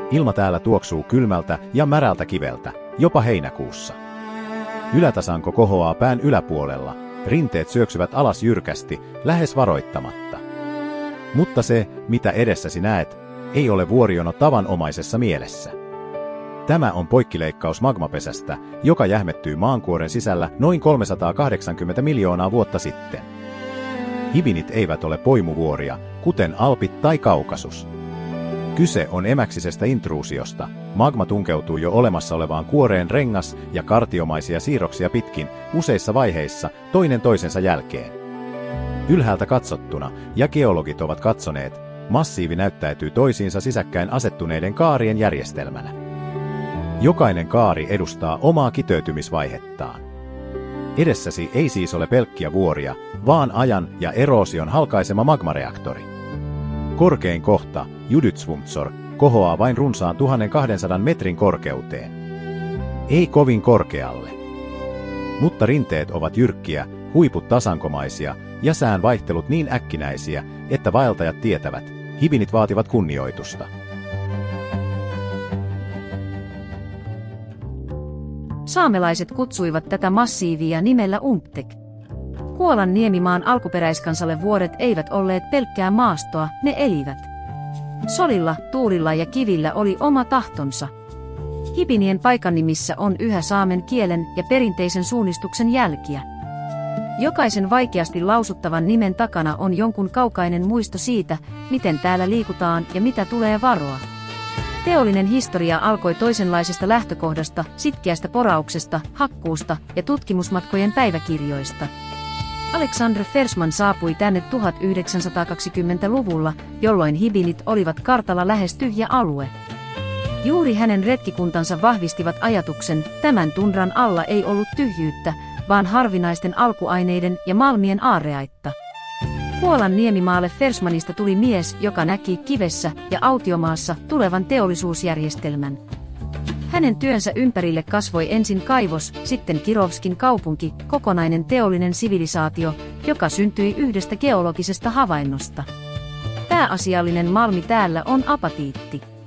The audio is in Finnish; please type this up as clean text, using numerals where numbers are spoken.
Ilma täällä tuoksuu kylmältä ja märältä kiveltä, jopa heinäkuussa. Ylätasanko kohoaa pään yläpuolella, rinteet syöksyvät alas jyrkästi, lähes varoittamatta. Mutta se, mitä edessäsi näet, ei ole vuorijono tavanomaisessa mielessä. Tämä on poikkileikkaus magmapesästä, joka jähmettyy maankuoren sisällä noin 380 miljoonaa vuotta sitten. Hibinit eivät ole poimuvuoria, kuten Alpit tai Kaukasus. Kyse on emäksisestä intruusiosta. Magma tunkeutuu jo olemassa olevaan kuoreen rengas- ja kartiomaisia siirroksia pitkin, useissa vaiheissa, toinen toisensa jälkeen. Ylhäältä katsottuna, ja geologit ovat katsoneet, massiivi näyttäytyy toisiinsa sisäkkäin asettuneiden kaarien järjestelmänä. Jokainen kaari edustaa omaa kiteytymisvaihettaan. Edessäsi ei siis ole pelkkiä vuoria, vaan ajan ja eroosion halkaisema magmareaktori. Korkein kohta, Juditsvumtsor, kohoaa vain runsaan 1200 metrin korkeuteen. Ei kovin korkealle. Mutta rinteet ovat jyrkkiä, huiput tasankomaisia ja sään vaihtelut niin äkkinäisiä, että vaeltajat tietävät, hibinit vaativat kunnioitusta. Saamelaiset kutsuivat tätä massiivia nimellä Umptek. Kuolan niemimaan alkuperäiskansalle vuoret eivät olleet pelkkää maastoa, ne elivät. Solilla, tuulilla ja kivillä oli oma tahtonsa. Hibinien paikannimissä on yhä saamen kielen ja perinteisen suunnistuksen jälkiä. Jokaisen vaikeasti lausuttavan nimen takana on jonkun kaukainen muisto siitä, miten täällä liikutaan ja mitä tulee varoa. Teollinen historia alkoi toisenlaisesta lähtökohdasta, sitkeästä porauksesta, hakkuusta ja tutkimusmatkojen päiväkirjoista. Alexander Fersman saapui tänne 1920-luvulla, jolloin hibinit olivat kartalla lähes tyhjä alue. Juuri hänen retkikuntansa vahvistivat ajatuksen, tämän tundran alla ei ollut tyhjyyttä, vaan harvinaisten alkuaineiden ja malmien aarreaitta. Kuolan niemimaalle Fersmanista tuli mies, joka näki kivessä ja autiomaassa tulevan teollisuusjärjestelmän. Hänen työnsä ympärille kasvoi ensin kaivos, sitten Kirovskin kaupunki, kokonainen teollinen sivilisaatio, joka syntyi yhdestä geologisesta havainnosta. Pääasiallinen malmi täällä on apatiitti.